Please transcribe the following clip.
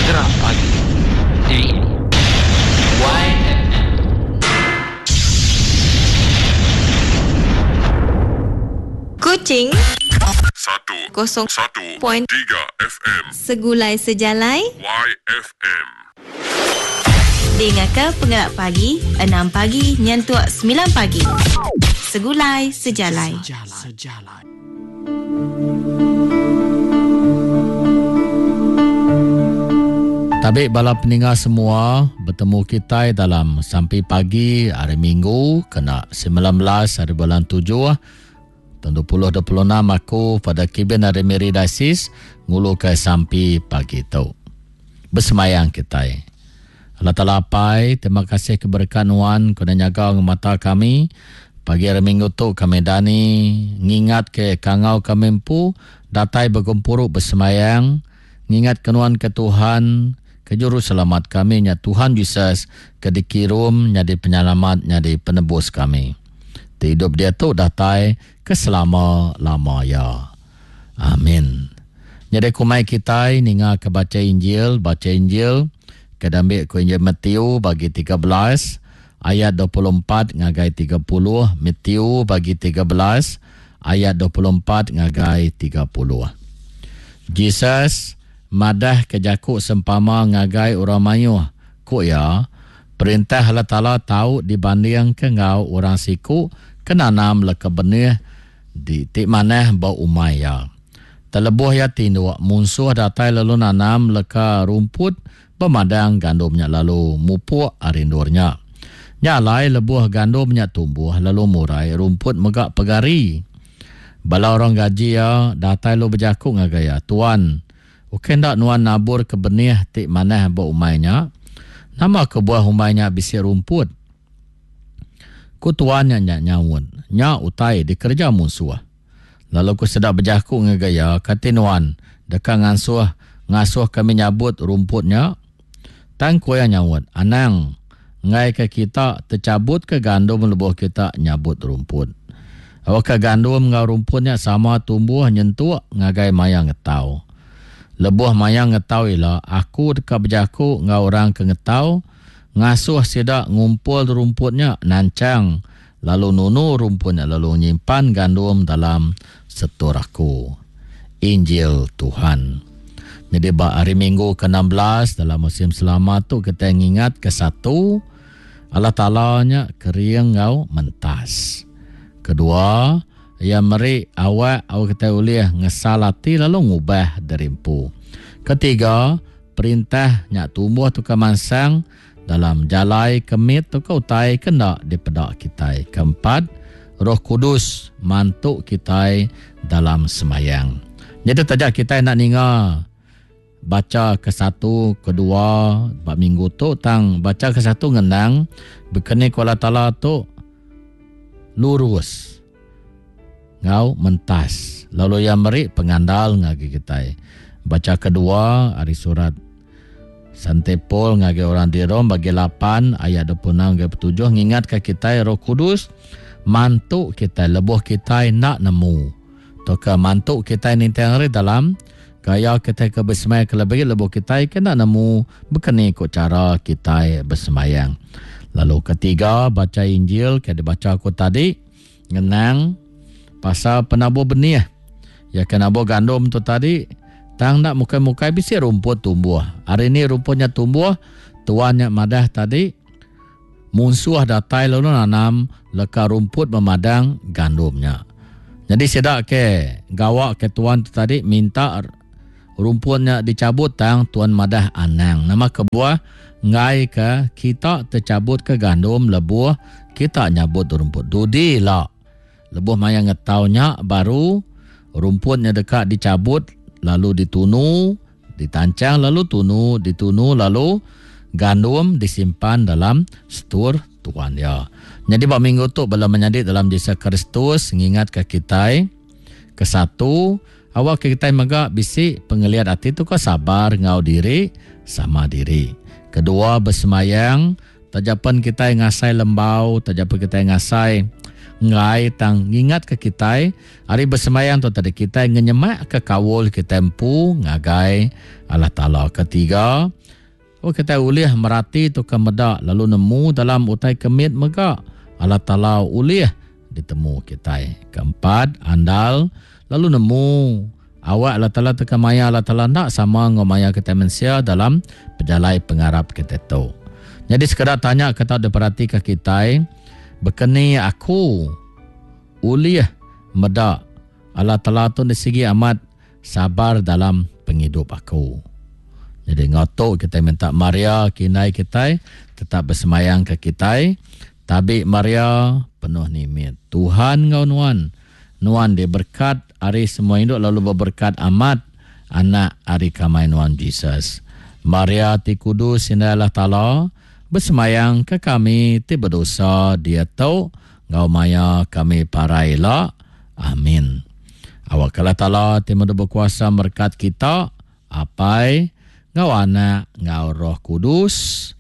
Gerak pagi di YFM. Kucing 101.3 FM Segulai Sejalai YFM. Dengarkan Penggerak Pagi 6 pagi nyantuk 9 pagi. Segulai Sejalai. Tabik bala pendengar semua, bertemu kita dalam Sampai Pagi hari Minggu kena 19 hari bulan 7 tahun 2026 aku pada Kibin hari Meri Dasis ngulu ke Sampai Pagi tu. Bersemayang kita. Allah Ta'ala Pai, terima kasih keberkahan Wan kena nyaga mata kami. Pagi hari Minggu tu kami dani ngingat ke kangau kami empu datai bergempuruk bersemayang ngingat kenuan ke Tuhan ke juru selamat kami nya Tuhan Yesus ke dikirum nyadi penyelamat nyadi penebus kami. Hidup dia tu datai ke selama-lama ya. Amin. Jadi kumai kita ninga ke baca Injil ke dambil ku Injil Matius bagi 13 ayat 24 ngagai 30, Matius bagi 13 ayat 24 ngagai 30. Jesus madah ke jakuk sempama ngagai orang mayuh. Ku ya, perintah Allah Ta'ala tahu dibanding ke ngau orang siku kenanam leka benih di tik maneh bau umai ya. Terlebuh ya tindu munsuh datai lalu nanam leka rumput pemadang gandumnya lalu mupuk arindurnya. Nyalai lebuh gandumnya tumbuh lalu murai rumput megak pegari. Bala orang gaji ya datai lu berjakuk ngagaya. Tuan, uken dak nuan nabur ke benih tik maneh bau umainya. Nama ke buah umainya bisi rumput. Ku tuannya nyawun. Nya utai dikerja munsuah. Lalu ku sedap berjakuk ngagaya. Katinuan, dekat ngasuh kami nyabut rumputnya. Tang ku yang nyawun. Anang, ngai ke kita tercabut ke gandum lebuh kita nyabut rumput. Awak ke gandum ngau rumputnya sama tumbuh nyentuh ngagai mayang ngetau. Lebuh mayang ngetau ila aku dekat berjakuk ngau orang ke ngetau. Ngasuh sidak ngumpul rumputnya nancang. Lalu nunu rumputnya lalu nyimpan gandum dalam setur aku. Injil Tuhan. Jadi hari Minggu ke-16 dalam musim selamat tu kita ingat ke satu Allah Ta'ala-nya keriang ngau mentas. Kedua, yang meri awak kita uliah ngesalati lalu ngubah derimpu. Ketiga, perintah nyak tumbuh tu kemansang dalam jalai kemit tu kau tai kena dipedak kita. Keempat, Roh Kudus mantuk kita dalam semayang. Jadi tajak kita nak ninga baca ke satu, kedua, bab minggu tu tang baca ke satu ngenang berkeni kuala Ta'ala tu lurus ngau mentas lalu yang meri pengandal ngagi kita. Baca kedua hari surat Santepol ngagi orang di Rom bagi 8 ayat 26 ngagi 7 ngingat ke kita Roh Kudus mantuk kita lebuh kita nak nemu toka mantuk kita nintang dalam gaya kita ke bersemayang kelebih lebuh kita kena nemu berkeni ikut cara kita bersemayang. Lalu ketiga baca Injil ke dibaca aku tadi ngenang pasal penabur benih ya penabur gandum tu tadi tang nak mukai-mukai bisi rumput tumbuh. Hari ni rumputnya tumbuh tuannya madah tadi munsuh datai lalu nanam leka rumput memadang gandumnya. Jadi sedak ke gawak ke tuan tu tadi minta rumputnya dicabut tang tuan madah anang. Nama kebuah ngai ke kita tercabut ke gandum lebuh kita nyabut rumput. Dudi lah. Lebuh mayang ngetaunya baru rumputnya dekat dicabut lalu ditunu, ditancang lalu ditunu lalu gandum disimpan dalam setur tuan ya. Jadi bab minggu tu bila menjadi dalam Yesus Kristus ngingat ke kita ke satu awak kita megak bisi pengeliat hati tu kau sabar ngau diri sama diri. Kedua bersemayang tajapan kita ngasai lembau, tajapan kita ngasai ngai tang ingat ke kita hari bersemayang tu tadi kita ngenyemak ke kawul kita empu ngagai Allah Ta'ala. Ketiga, kita ulih merati tu kemedak lalu nemu dalam utai kemit megak Allah Ta'ala ulih ditemu kita. Keempat, andal lalu nemu awak Allah Ta'ala tekan maya Allah Ta'ala nak sama ngomaya kita manusia dalam perjalai pengarap kita tu. Jadi sekadar tanya kita ada perhati ke kita berkeni aku ulih medak Allah Ta'ala tu dari segi amat sabar dalam penghidup aku. Jadi ngotok kita minta Maria kinai kita tetap bersemayang ke kita. Tapi Maria penuh nimit. Tuhan ngau nuan dia berkat hari semua hidup lalu berberkat amat anak hari kamai nuan Jesus. Maria ti kudus indah Allah Ta'ala bersemayang ke kami ti berdosa dia tahu ngau maya kami paraila. Amin. Awak Allah Ta'ala ti muda berkuasa berkat kita apai ngau anak ngau roh kudus.